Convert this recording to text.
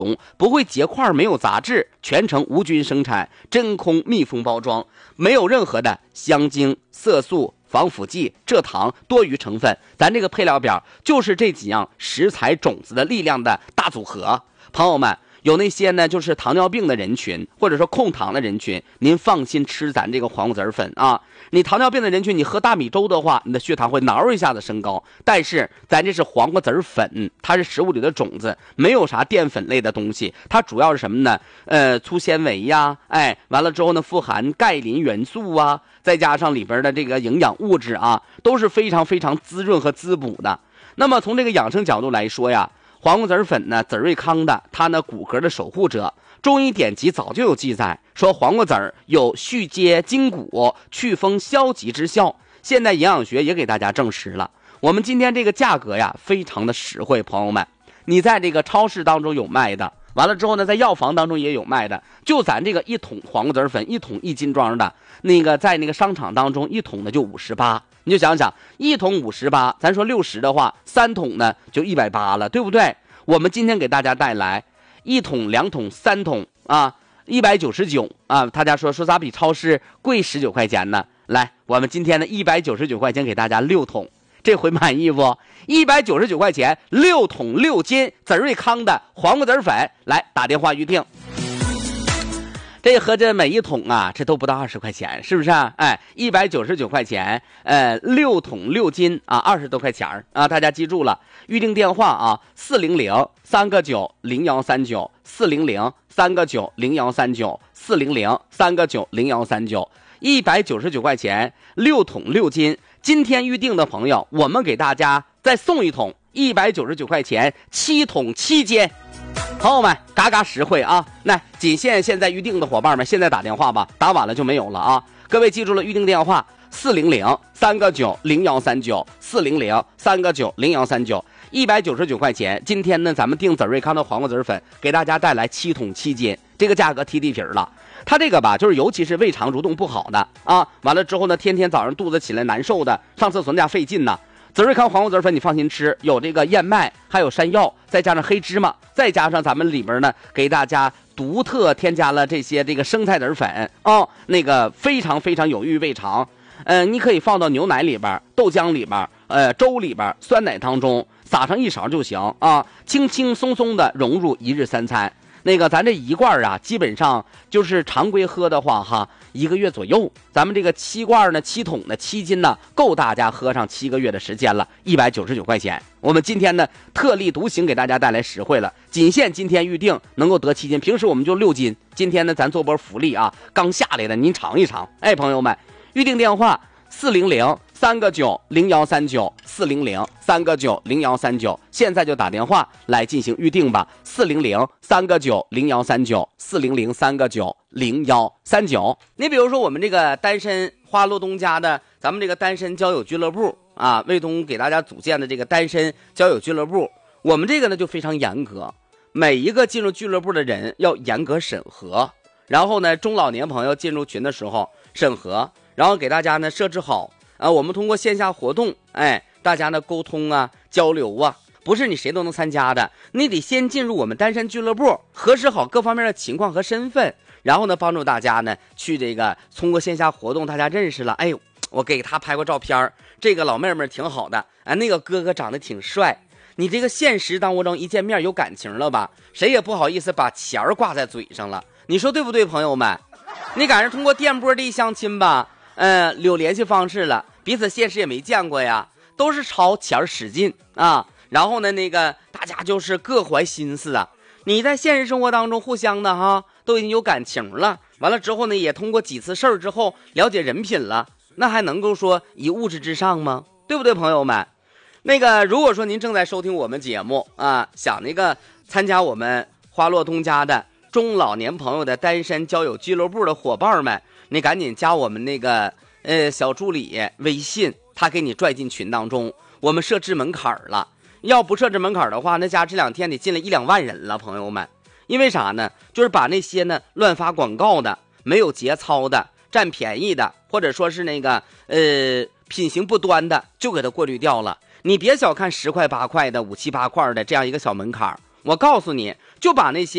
不会结块，没有杂质，全程无菌生产，真空密封包装，没有任何的香精、色素、防腐剂、蔗糖、多余成分。咱这个配料表就是这几样食材种子的力量的大组合。朋友们，有那些呢就是糖尿病的人群，或者说控糖的人群，您放心吃咱这个黄瓜籽粉啊。你糖尿病的人群，你喝大米粥的话，你的血糖会挠一下子升高。但是咱这是黄瓜籽粉，它是食物里的种子，没有啥淀粉类的东西，它主要是什么呢？粗纤维呀，完了之后呢，富含钙磷元素啊，再加上里边的这个营养物质啊，都是非常非常滋润和滋补的。那么从这个养生角度来说呀，黄瓜籽粉呢，籽瑞康的，它呢骨骼的守护者。中医典籍早就有记载，说黄瓜籽有续接筋骨、祛风消疾之效。现代营养学也给大家证实了。我们今天这个价格呀，非常的实惠，朋友们，你在这个超市当中有卖的，完了之后呢，在药房当中也有卖的。就咱这个一桶黄瓜籽粉，一桶1斤装的，那个在那个商场当中，一桶呢就58。你就想想，一桶58，咱说60的话，3桶呢就180了，对不对？我们今天给大家带来1桶、2桶、3桶啊，199啊！大家说咋比超市贵19块钱呢？来，我们今天的199块钱给大家6桶，这回满意不？199块钱6桶6斤籽瑞康的黄瓜籽粉，来打电话预定。这合着每一桶啊，这都不到20块钱，是不是啊？199块钱，6桶6斤啊，20多块钱啊！大家记住了，预定电话啊，400-399-0139，400-399-0139，400-399-0139，199块钱6桶6斤。今天预定的朋友，我们给大家再送一桶，199块钱7桶7斤。朋友们，嘎嘎实惠啊！那仅限现在预定的伙伴们，现在打电话吧，打晚了就没有了啊！各位记住了，预定电话400-399-0139，400-399-0139，199块钱。今天呢，咱们订籽瑞康的黄瓜籽粉，给大家带来7桶7斤，这个价格贴地皮了。它这个吧，就是尤其是胃肠蠕动不好的啊，完了之后呢，天天早上肚子起来难受的，上厕所那家费劲呢。籽瑞康黄瓜籽粉你放心吃，有这个燕麦，还有山药，再加上黑芝麻，再加上咱们里边呢给大家独特添加了这些这个生菜籽粉哦，那个非常非常有益于胃肠。你可以放到牛奶里边、豆浆里边、粥里边、酸奶当中，撒上1勺就行啊，轻轻松松的融入1日3餐。那个咱这一罐啊，基本上就是常规喝的话哈，1个月左右。咱们这个7罐呢，7桶的7斤呢，够大家喝上7个月的时间了，199块钱。我们今天呢特立独行，给大家带来实惠了，仅限今天预定能够得7斤，平时我们就6斤。今天呢咱做波福利啊，刚下来的您尝一尝。朋友们，预定电话400-399-0139，400-399-0139，现在就打电话来进行预定吧。400-399-0139，400-399-0139。你比如说我们这个单身花落东家的，咱们这个单身交友俱乐部啊，卫东给大家组建的这个单身交友俱乐部，我们这个呢就非常严格，每一个进入俱乐部的人要严格审核，然后呢中老年朋友进入群的时候审核，然后给大家呢设置好我们通过线下活动，大家呢沟通啊交流啊，不是你谁都能参加的，你得先进入我们单身俱乐部，核实好各方面的情况和身份，然后呢帮助大家呢去这个通过线下活动大家认识了，我给他拍过照片，这个老妹妹挺好的，那个哥哥长得挺帅，你这个现实当中一见面有感情了吧，谁也不好意思把钱挂在嘴上了，你说对不对朋友们？你赶上通过电波的一相亲吧，有联系方式了，彼此现实也没见过呀，都是朝钱使劲啊，然后呢那个大家就是各怀心思啊，你在现实生活当中互相的哈都已经有感情了，完了之后呢也通过几次事儿之后了解人品了，那还能够说以物质至上吗？对不对朋友们？那个如果说您正在收听我们节目啊，想那个参加我们花落东家的中老年朋友的单身交友俱乐部的伙伴们，你赶紧加我们那个小助理微信，他给你拽进群当中。我们设置门槛了，要不设置门槛的话，那家这2天得进来1-2万人了朋友们。因为啥呢？就是把那些呢乱发广告的、没有节操的、占便宜的，或者说是那个品行不端的，就给他过滤掉了。你别小看10块8块的、5、7、8块的这样一个小门槛，我告诉你， 就把那些